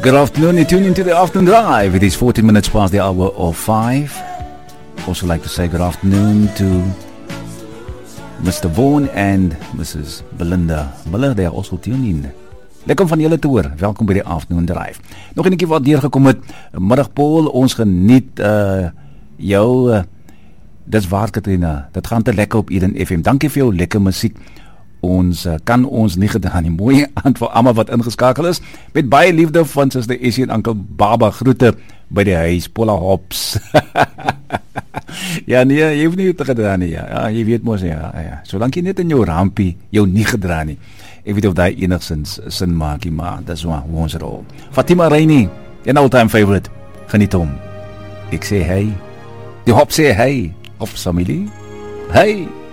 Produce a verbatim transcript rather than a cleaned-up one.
Good afternoon, you tune into the afternoon drive. It is fourteen minutes past the hour of five. Also like to say good afternoon to Mister Vaughan and Missus Belinda Miller. They are also tuned in. Lekker om van julle te hoor. Welkom by die afternoon drive. Nog 'n netjie wat deurgekom het. Middag Paul, ons geniet uh, jou uh, dis waar Katrina. Dit gaan te lekker op Eden F M. Dankie vir jou lekker musiek. Ons uh, kan ons nie gedaan nie. Mooi aan vir almal wat ingeskakel is. Met baie liefde van Suster Essie en Ankel Baba. Groete by die huis, Paula Hops. Ja nee, jy hoef nie te gedaan nie. Ja, ja jy weet mos ja, ja. Solank jy net in jou rampie jou nie gedaan nie. Ek weet of daai enigstens sin maak, maar dis waar ons rol. Fatima Reini, an all-time favorite. Geniet hom. Ek sê hey. Die Hop sê hey. Hops familie. Hey.